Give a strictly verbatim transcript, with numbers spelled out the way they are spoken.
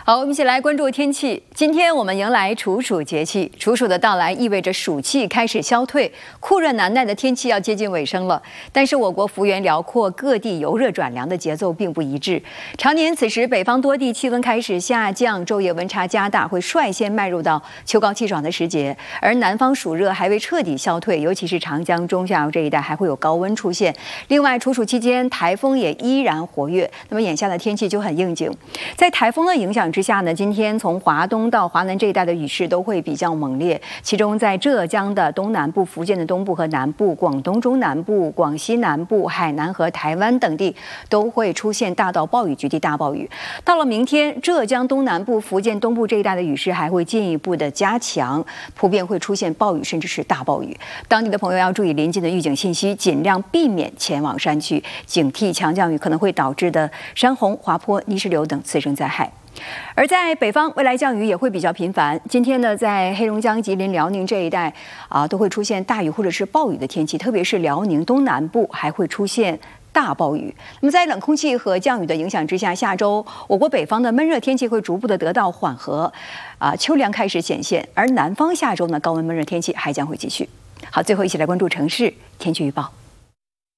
好，我们一起来关注天气。今天我们迎来处暑节气，处暑的到来意味着暑气开始消退，酷热难耐的天气要接近尾声了。但是我国幅员辽阔，各地由热转凉的节奏并不一致。常年此时，北方多地气温开始下降，昼夜温差加大，会率先迈入到秋高气爽的时节。而南方暑热还未彻底消退，尤其是长江中下游这一带还会有高温出现。另外，处暑期间台风也依然活跃，那么眼下的天气就很应景。在台风的影响之下呢，今天从华东到华南这一带的雨势都会比较猛烈，其中在浙江的东南部、福建的东部和南部、广东中南部、广西南部、海南和台湾等地都会出现大到暴雨、局地大暴雨。到了明天，浙江东南部、福建东部这一带的雨势还会进一步的加强，普遍会出现暴雨甚至是大暴雨。当地的朋友要注意临近的预警信息，尽量避免前往山区，警惕强降雨可能会导致的山洪、滑坡、泥石流等次生灾害。而在北方，未来降雨也会比较频繁。今天呢，在黑龙江、吉林、辽宁这一带啊，都会出现大雨或者是暴雨的天气，特别是辽宁东南部还会出现大暴雨。那么在冷空气和降雨的影响之下，下周我国北方的闷热天气会逐步的得到缓和，啊，秋凉开始显现。而南方下周呢，高温闷热天气还将会继续。好，最后一起来关注城市天气预报。